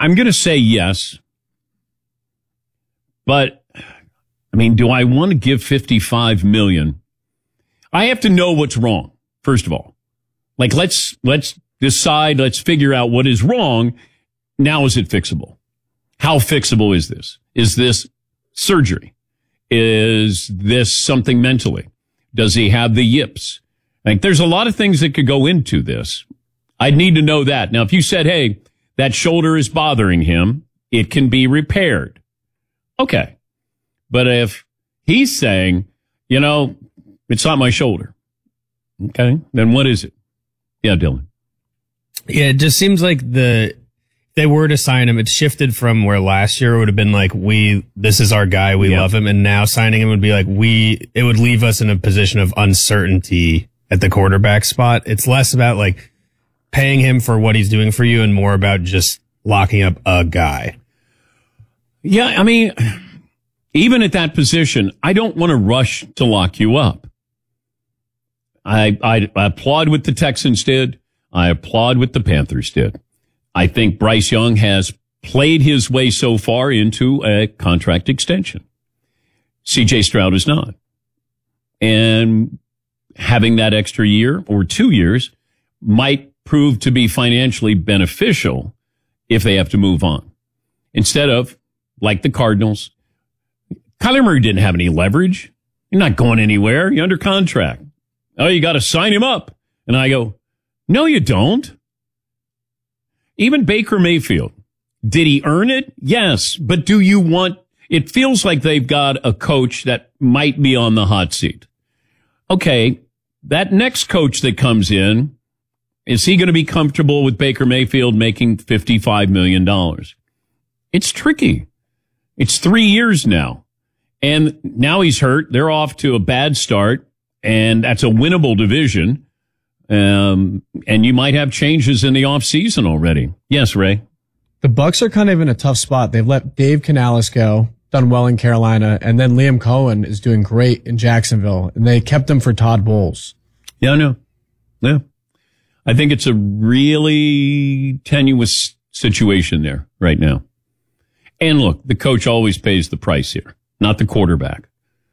I'm going to say yes. But, I mean, do I want to give $55 million? I have to know what's wrong, first of all. Like, let's decide, let's figure out what is wrong. Now, is it fixable? How fixable is this? Is this surgery? Is this something mentally? Does he have the yips? Like, there's a lot of things that could go into this. I'd need to know that. Now, if you said, hey, that shoulder is bothering him, it can be repaired. Okay. But if he's saying, it's not my shoulder. Okay. Then what is it? Yeah, Dylan. Yeah, it just seems like they were to sign him, it shifted from where last year it would have been like, this is our guy, we love him. And now signing him would be like, it would leave us in a position of uncertainty at the quarterback spot. It's less about like paying him for what he's doing for you and more about just locking up a guy. Yeah, I mean, even at that position, I don't want to rush to lock you up. I applaud what the Texans did. I applaud what the Panthers did. I think Bryce Young has played his way so far into a contract extension. C.J. Stroud is not. And having that extra year or 2 years might prove to be financially beneficial if they have to move on. Instead of, like the Cardinals, Kyler Murray didn't have any leverage. You're not going anywhere. You're under contract. Oh, you got to sign him up. And I go, no, you don't. Even Baker Mayfield. Did he earn it? Yes. But do you want, it feels like they've got a coach that might be on the hot seat. Okay. That next coach that comes in, is he going to be comfortable with Baker Mayfield making $55 million? It's tricky. It's 3 years now. And now he's hurt. They're off to a bad start. And that's a winnable division. And you might have changes in the offseason already. Yes, Ray. The Bucs are kind of in a tough spot. They've let Dave Canales go, done well in Carolina, and then Liam Cohen is doing great in Jacksonville. And they kept him for Todd Bowles. Yeah, I know. Yeah. I think it's a really tenuous situation there right now. And look, the coach always pays the price here, not the quarterback.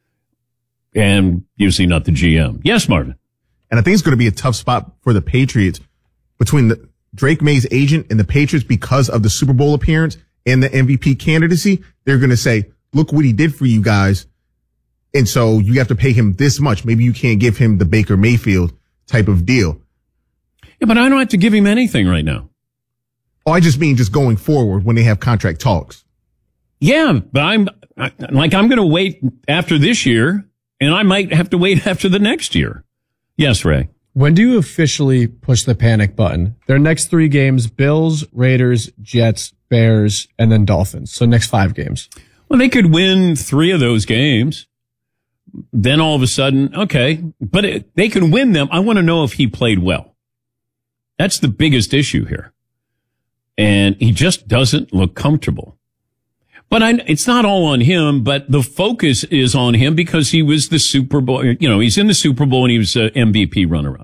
And usually not the GM. Yes, Marvin. And I think it's going to be a tough spot for the Patriots between Drake May's agent and the Patriots because of the Super Bowl appearance and the MVP candidacy. They're going to say, look what he did for you guys. And so you have to pay him this much. Maybe you can't give him the Baker Mayfield type of deal. Yeah, but I don't have to give him anything right now. Oh, I just mean just going forward when they have contract talks. Yeah, but I'm going to wait after this year, and I might have to wait after the next year. Yes, Ray. When do you officially push the panic button? Their next 3 games, Bills, Raiders, Jets, Bears, and then Dolphins. So next 5 games. Well, they could win 3 of those games. Then all of a sudden, okay, but they can win them. I want to know if he played well. That's the biggest issue here. And he just doesn't look comfortable. But it's not all on him, but the focus is on him because he was the Super Bowl, he's in the Super Bowl and he was a MVP runner-up.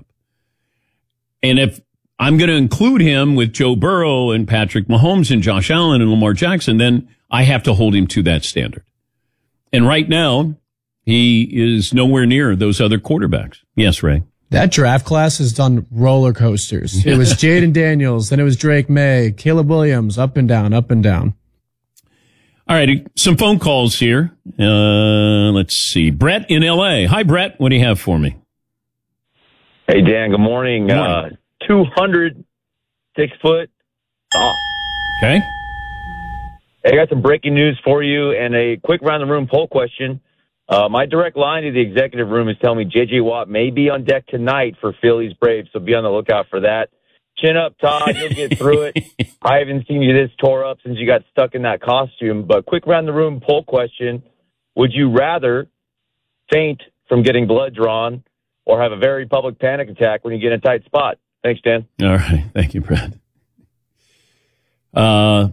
And if I'm going to include him with Joe Burrow and Patrick Mahomes and Josh Allen and Lamar Jackson, then I have to hold him to that standard. And right now, he is nowhere near those other quarterbacks. Yes, Ray. That draft class has done roller coasters. It was Jaden Daniels, then it was Drake May, Caleb Williams, up and down, up and down. All right, some phone calls here. Let's see. Brett in L.A. Hi, Brett. What do you have for me? Hey, Dan. Good morning. 206 foot. Okay. I got some breaking news for you and a quick round-the-room poll question. My direct line to the executive room is telling me J.J. Watt may be on deck tonight for Phillies Braves, so be on the lookout for that. Chin up, Todd. You'll get through it. I haven't seen you this tore up since you got stuck in that costume. But quick round-the-room poll question. Would you rather faint from getting blood drawn or have a very public panic attack when you get in a tight spot? Thanks, Dan. All right. Thank you, Brett. Thought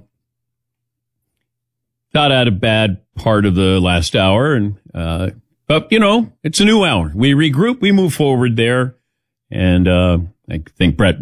I had a bad part of the last hour. But, it's a new hour. We regroup. We move forward there. And I think Brett